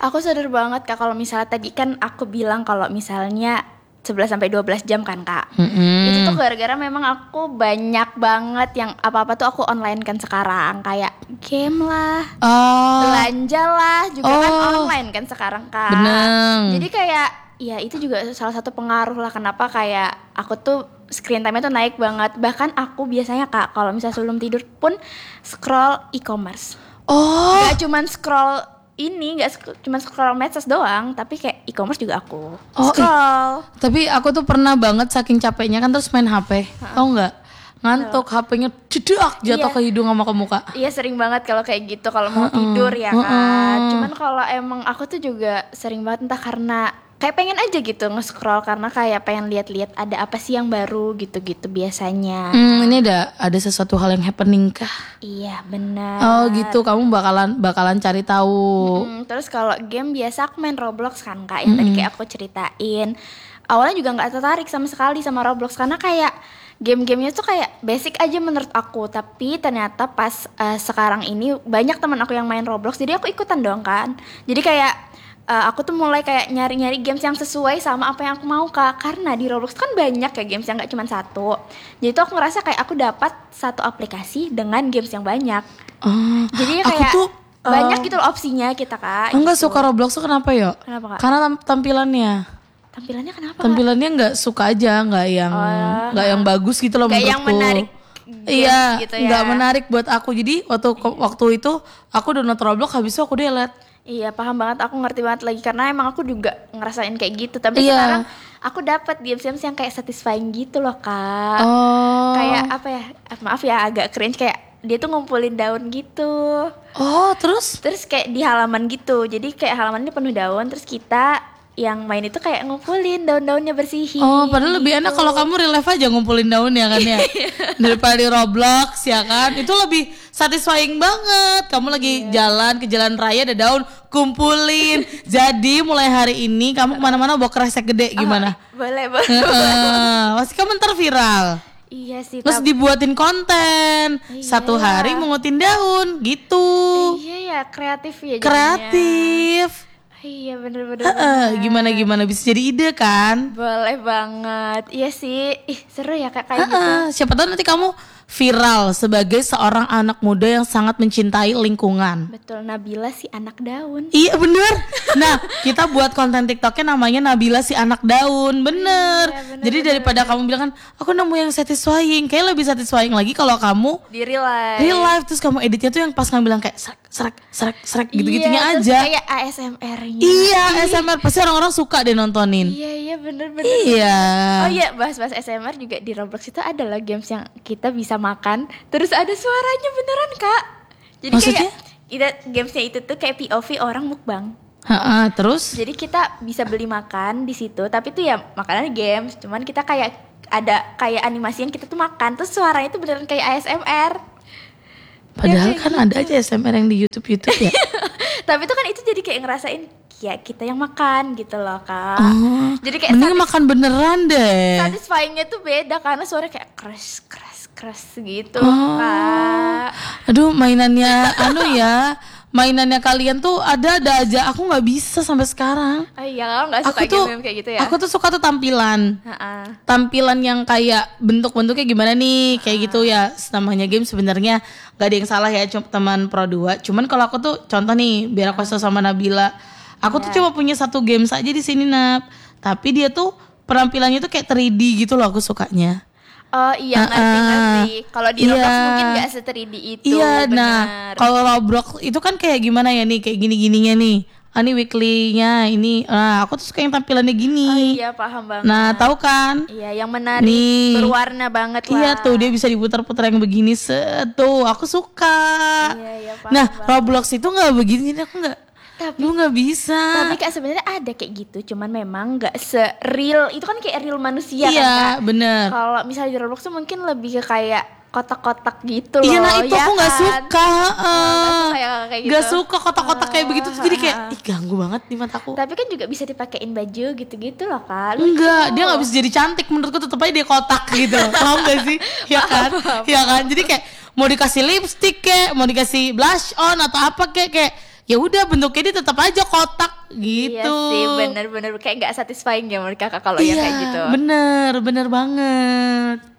Aku sadar banget Kak, kalau misalnya tadi kan aku bilang kalau misalnya 11-12 jam kan Kak. Itu tuh gara-gara memang aku banyak banget yang apa-apa tuh aku online kan sekarang. Kayak game lah, belanja lah, juga kan online kan sekarang Kak. Bener. Jadi kayak ya itu juga salah satu pengaruh lah kenapa kayak aku tuh screen time-nya tuh naik banget. Bahkan aku biasanya Kak kalau misalnya sebelum tidur pun scroll e-commerce. Gak cuman scroll ini, gak cuma scroll medsos doang, tapi kayak e-commerce juga aku scroll. Tapi aku tuh pernah banget saking capeknya kan terus main HP. Tau nggak? Ngantuk, HP-nya jedak jatuh ke hidung sama ke muka. Iya sering banget kalau kayak gitu kalau mau tidur ya kan. Cuman kalau emang aku tuh juga sering banget entah karena kayak pengen aja gitu nge-scroll karena kayak pengen lihat-lihat ada apa sih yang baru gitu-gitu biasanya. Ini ada sesuatu hal yang happening kah? Iya benar. Oh gitu, kamu bakalan cari tahu. Terus kalau game biasa aku main Roblox kan Kak, yang tadi kayak aku ceritain. Awalnya juga nggak tertarik sama sekali sama Roblox karena kayak game-gamenya tuh kayak basic aja menurut aku. Tapi ternyata pas sekarang ini banyak teman aku yang main Roblox, jadi aku ikutan dong kan. Jadi kayak aku tuh mulai kayak nyari-nyari games yang sesuai sama apa yang aku mau Kak. Karena di Roblox kan banyak ya games yang gak cuma satu. Jadi tuh aku ngerasa kayak aku dapat satu aplikasi dengan games yang banyak. Jadi kayak banyak gitu loh opsinya kita Kak. Enggak gitu. suka Roblox tuh kenapa ya? Kenapa Kak? Karena tampilannya. Tampilannya kenapa Kak? Tampilannya nggak suka aja, nggak yang bagus gitu loh menurutku. Kayak yang menarik. Iya, gitu ya. nggak menarik buat aku. Jadi waktu itu aku download Roblox, habis itu aku delete. Iya paham banget, aku ngerti banget lagi karena emang aku juga ngerasain kayak gitu. Tapi sekarang aku dapat games yang kayak satisfying gitu loh Kak. Kayak apa ya? Maaf ya agak cringe, kayak dia tuh ngumpulin daun gitu. Terus kayak di halaman gitu. Jadi kayak halamannya penuh daun, terus kita yang main itu kayak ngumpulin daun-daunnya, bersihin. Padahal lebih enak kalau kamu real life aja ngumpulin daun ya kan ya. Daripada di Roblox ya kan. Itu lebih satisfying banget. Kamu lagi jalan ke jalan raya ada daun, kumpulin. Jadi mulai hari ini kamu kemana-mana bawa kresek gede gimana? Boleh. Pasti kamu ntar viral. Iya sih. Terus dibuatin konten. Satu hari mengutin daun gitu. Iya ya, kreatif ya jadinya. Kreatif. Iya bener. Gimana bisa jadi ide kan? Boleh banget. Iya sih. Seru ya Kak kayak gitu. Siapa tahu nanti kamu viral sebagai seorang anak muda yang sangat mencintai lingkungan. Betul, Nabila si anak daun. Iya bener. Nah kita buat konten TikToknya namanya Nabila si anak daun. Bener. Iya, jadi daripada kamu bilang kan aku nemu yang satisfying, kayak lebih satisfying lagi kalau kamu di real life. Terus kamu editnya tuh yang pas kamu bilang kayak serak gitu-gitunya aja. Kayak ASMR-nya. Iya ASMR pasti orang-orang suka deh nontonin. Iya bener. Iya. Oh iya, bahas ASMR juga di Roblox itu ada loh games yang kita bisa makan terus ada suaranya beneran Kak. Jadi maksudnya? Kayak gamesnya itu tuh kayak POV orang mukbang. Terus? Jadi kita bisa beli makan di situ, tapi tuh ya makanannya games, cuman kita kayak ada kayak animasi yang kita tuh makan, terus suaranya tuh beneran kayak ASMR. Padahal kan ada aja ASMR yang di YouTube ya. Tapi tuh kan itu jadi kayak ngerasain ya kita yang makan gitu loh Kak. Jadi kayak mending makan beneran deh. Satisfyingnya tuh beda karena suaranya kayak keras gitu Kak. Aduh mainannya mainannya kalian tuh ada aja. Aku nggak bisa sampai sekarang. Iya, nggak suka game kayak gitu ya. Aku tuh suka tuh tampilan yang kayak bentuk-bentuknya gimana nih, kayak gitu ya. Namanya game sebenarnya nggak ada yang salah ya, cuma teman Pro 2. Cuman kalau aku tuh contoh nih, biar aku kasih sama Nabila, aku tuh cuma punya satu game saja di sini Nab. Tapi dia tuh penampilannya tuh kayak 3D gitu loh, aku sukanya. Oh iya ngerti. Kalau di Roblox mungkin gak se-3D itu. Iya, nah kalau Roblox itu kan kayak gimana ya nih, kayak gini-gininya nih. Ini weekly-nya ini. Nah, aku tuh suka yang tampilannya gini. Oh iya, paham banget. Nah, tahu kan? Iya, yang menarik, berwarna banget lah. Iya tuh, dia bisa diputar-putar yang begini. Tuh, aku suka. Iya, paham nah, banget. Roblox itu enggak begini, aku enggak. Lu nggak bisa. Tapi Kak sebenarnya ada kayak gitu, cuman memang nggak se-real. Itu kan kayak real manusia kan Kak. Iya bener. Kalau misalnya di Roblox tuh mungkin lebih ke kayak kotak-kotak gitu loh. Iya nah itu ya aku nggak kan? suka. Kayak gitu. Gak suka kotak-kotak kayak begitu tuh, jadi kayak ganggu banget di mataku. Tapi kan juga bisa dipakein baju gitu-gitu loh Kak. Enggak, dia nggak bisa jadi cantik menurutku, tetep aja dia kotak gitu. Paham gak sih? Ya kan? Ya kan? Jadi kayak mau dikasih lipstick kayak, mau dikasih blush on atau apa kayak ya udah bentuknya dia tetap aja kotak gitu. Iya sih, bener-bener kayak nggak satisfying ya menurut kakak kalau yang kayak gitu. Bener banget.